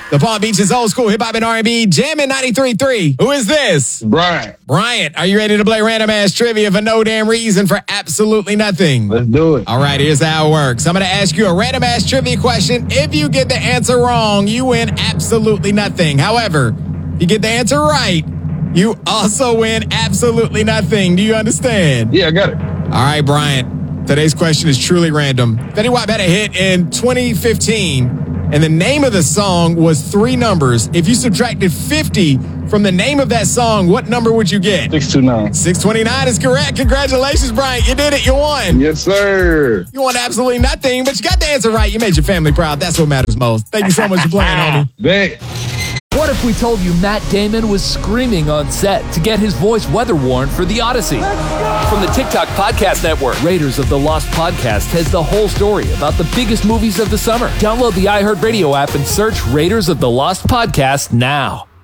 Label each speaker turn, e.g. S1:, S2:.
S1: The Palm Beach is old school hip hop and R&B, jamming 93.3. Who is this? Bryant, are you ready to play random ass trivia for no damn reason for absolutely nothing?
S2: Let's do it.
S1: All right, here's how it works. I'm going to ask you a random ass trivia question. If you get the answer wrong, you win absolutely nothing. However, if you get the answer right, you also win absolutely nothing. Do you understand?
S2: Yeah, I got it.
S1: All right, Bryant. Today's question is truly random. Fetty Wap had a hit in 2015. And the name of the song was 3 numbers. If you subtracted 50 from the name of that song, what number would you get?
S2: 629.
S1: 629 is correct. Congratulations, Bryant. You did it. You won.
S2: Yes, sir.
S1: You won absolutely nothing, but you got the answer right. You made your family proud. That's what matters most. Thank you so much for playing, homie.
S2: Bet.
S3: What if we told you Matt Damon was screaming on set to get his voice weather-worn for The Odyssey? From the TikTok Podcast Network, Raiders of the Lost Podcast has the whole story about the biggest movies of the summer. Download the iHeartRadio app and search Raiders of the Lost Podcast now.